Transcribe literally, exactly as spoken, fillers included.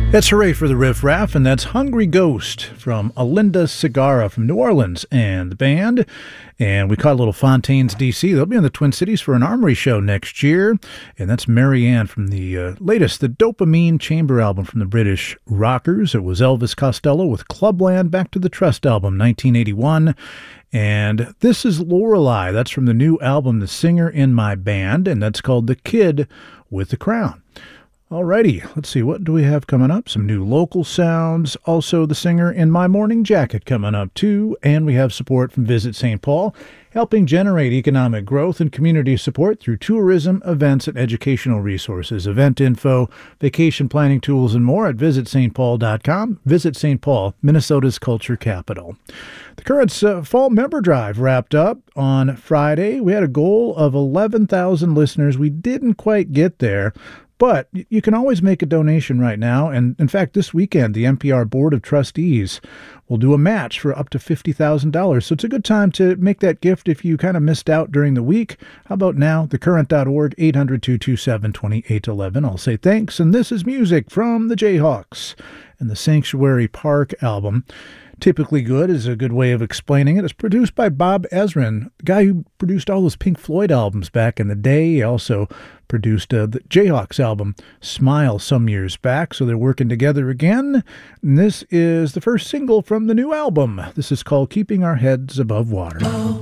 That's Hooray for the Riff Raff, and that's Hungry Ghost from Alinda Segarra from New Orleans and the band. And we caught a little Fontaines, D C. They'll be in the Twin Cities for an Armory show next year. And that's Marianne from the uh, latest, the Dopamine Chamber album from the British Rockers. It was Elvis Costello with Clubland, Back to the Trust album, nineteen eighty-one. And this is Lorelei. That's from the new album, The Singer in My Band, and that's called The Kid with the Crown. Alrighty, let's see, what do we have coming up? Some new local sounds, also the singer in My Morning Jacket coming up too, and we have support from Visit Saint Paul, helping generate economic growth and community support through tourism, events, and educational resources. Event info, vacation planning tools, and more at visit st paul dot com. Visit Saint Paul, Minnesota's culture capital. The Currents uh, Fall Member Drive wrapped up on Friday. We had a goal of eleven thousand listeners. We didn't quite get there, but you can always make a donation right now. And in fact, this weekend, the N P R Board of Trustees will do a match for up to fifty thousand dollars. So it's a good time to make that gift if you kind of missed out during the week. How about now? the current dot org, eight hundred, two two seven, two eight one one. I'll say thanks. And this is music from the Jayhawks and the Sanctuary Park album. Typically Good is a good way of explaining it. It's produced by Bob Ezrin, the guy who produced all those Pink Floyd albums back in the day. He also produced uh, the Jayhawks album, Smile, some years back. So they're working together again. And this is the first single from the new album. This is called Keeping Our Heads Above Water.